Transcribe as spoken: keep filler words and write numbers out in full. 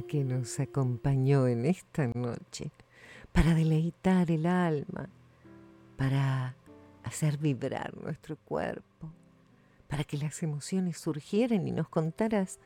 que nos acompañó en esta noche para deleitar el alma, para hacer vibrar nuestro cuerpo, para que las emociones surgieran y nos contaras